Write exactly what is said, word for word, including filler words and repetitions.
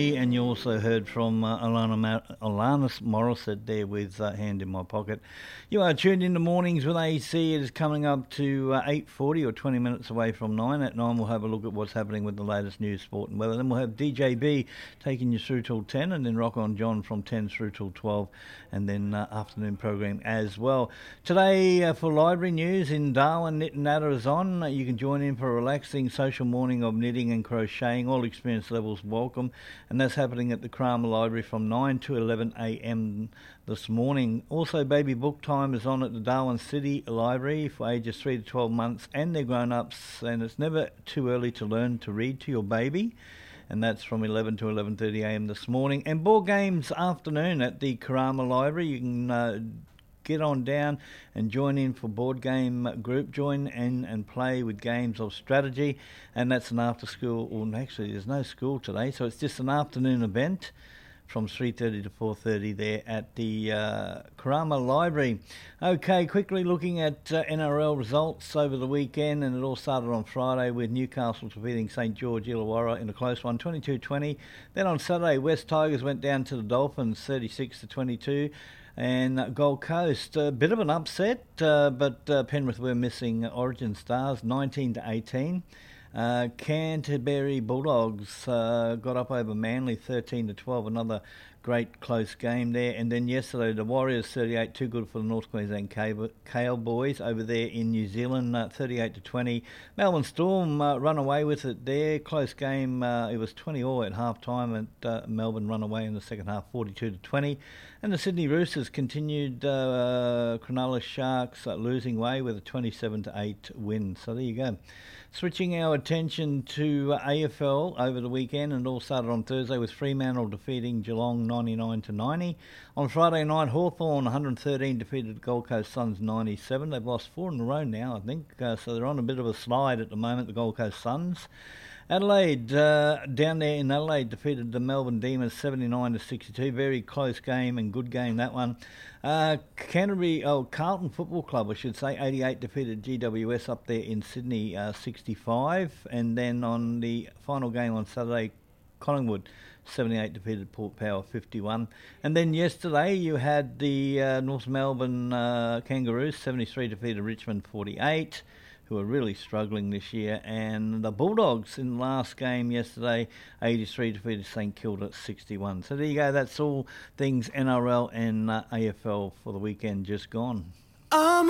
And you also heard from uh, Alana Mar- Alanis Morissette there with uh, Hand in My Pocket. You are tuned into Mornings with A C. It is coming up to uh, eight forty or twenty minutes away from nine. At nine we'll have a look at what's happening with the latest news, sport and weather. Then we'll have D J B taking you through till ten, and then Rock On John from ten through till twelve, and then uh, afternoon program as well. Today uh, for library news in Darwin, Knit and Natter is on. Uh, you can join in for a relaxing social morning of knitting and crocheting. All experience levels welcome. And that's happening at the Karama Library from nine to eleven a m this morning. Also, baby book time is on at the Darwin City Library for ages three to twelve months and their grown-ups. And it's never too early to learn to read to your baby. And that's from eleven to eleven thirty a m this morning. And board games afternoon at the Karama Library. You can uh, get on down and join in for board game group. Join in and play with games of strategy, and that's an after school, or actually there's no school today, so it's just an afternoon event from three thirty to four thirty there at the uh, Karama Library. Okay, quickly looking at uh, N R L results over the weekend, and it all started on Friday with Newcastle defeating St George Illawarra in a close one, twenty-two twenty. Then on Saturday, West Tigers went down to the Dolphins, thirty-six to twenty-two. And Gold Coast, a bit of an upset, uh, but uh, Penrith were missing Origin stars, nineteen to eighteen. Uh, Canterbury Bulldogs uh, got up over Manly, thirteen to twelve, another great close game there. And then yesterday, the Warriors, thirty-eight, too good for the North Queensland Cowboys over there in New Zealand, uh, thirty-eight to twenty. Melbourne Storm uh, run away with it there, close game. Uh, it was twenty all at half time, and uh, Melbourne run away in the second half, forty-two to twenty. And the Sydney Roosters continued uh, Cronulla Sharks uh, losing way with a twenty-seven to eight win. So there you go. Switching our attention to uh, A F L over the weekend, and it all started on Thursday with Fremantle defeating Geelong ninety-nine to ninety. On Friday night, Hawthorn one hundred thirteen defeated Gold Coast Suns ninety-seven. They've lost four in a row now, I think, uh, so they're on a bit of a slide at the moment, the Gold Coast Suns. Adelaide, uh, down there in Adelaide, defeated the Melbourne Demons seventy-nine to sixty-two. Very close game and good game, that one. Uh, Canterbury, oh, Carlton Football Club, I should say, eighty-eight defeated G W S up there in Sydney, uh, sixty-five. And then on the final game on Saturday, Collingwood, seventy-eight defeated Port Power, fifty-one. And then yesterday you had the uh, North Melbourne uh, Kangaroos, seventy-three defeated Richmond, forty-eight. Who are really struggling this year, and the Bulldogs in the last game yesterday, eighty-three defeated St Kilda, sixty-one. So there you go, that's all things N R L and uh, A F L for the weekend just gone. I'm